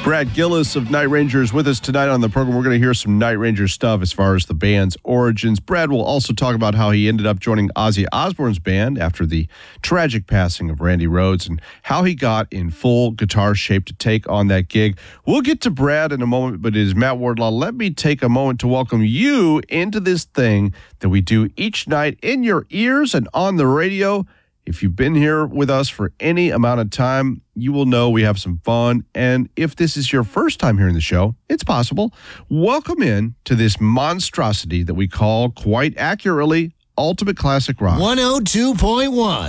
Brad Gillis of Night Rangers with us tonight on the program. We're going to hear some Night Ranger stuff as far as the band's origins. Brad will also talk about how he ended up joining Ozzy Osbourne's band after the tragic passing of Randy Rhoads and how he got in full guitar shape to take on that gig. We'll get to Brad in a moment, but it is Matt Wardlaw. Let me take a moment to welcome you into this thing that we do each night in your ears and on the radio. If you've been here with us for any amount of time, you will know we have some fun. And if this is your first time hearing the show, it's possible. Welcome in to this monstrosity that we call, quite accurately, Ultimate Classic Rock. 102.1